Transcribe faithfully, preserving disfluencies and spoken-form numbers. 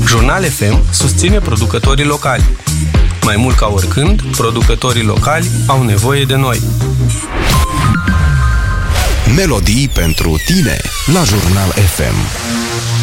Jurnal F M susține producătorii locali. Mai mult ca oricând, producătorii locali au nevoie de noi. Melodii pentru tine la Jurnal F M.